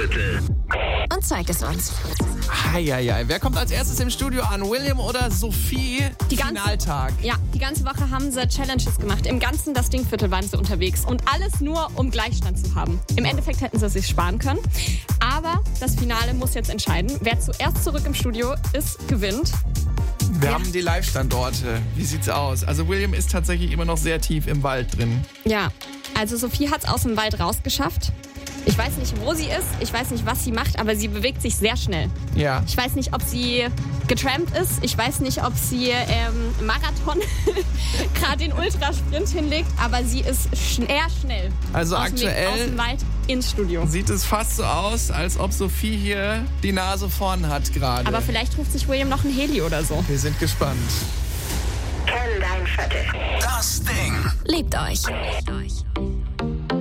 Stinkviertel. Und zeig es uns. Heieiei. Wer kommt als erstes im Studio an? William oder Sophie? Finaltag. Ja, die ganze Woche haben sie Challenges gemacht. Im ganzen das Stinkviertel waren sie unterwegs. Und alles nur, um Gleichstand zu haben. Im Endeffekt hätten sie es sich sparen können. Aber das Finale muss jetzt entscheiden. Wer zuerst zurück im Studio ist, gewinnt. Wir haben die Live-Standorte. Wie sieht's aus? Also William ist tatsächlich immer noch sehr tief im Wald drin. Ja, also Sophie hat es aus dem Wald rausgeschafft. Ich weiß nicht, wo sie ist, ich weiß nicht, was sie macht, aber sie bewegt sich sehr schnell. Ja. Ich weiß nicht, ob sie getrampt ist, ich weiß nicht, ob sie Marathon gerade den Ultrasprint hinlegt, aber sie ist eher schnell. Also aus dem Wald ins Studio. Sieht es fast so aus, als ob Sophie hier die Nase vorn hat gerade. Aber vielleicht ruft sich William noch ein Heli oder so. Wir sind gespannt. Kenn dein Viertel. Das Ding. Liebt euch.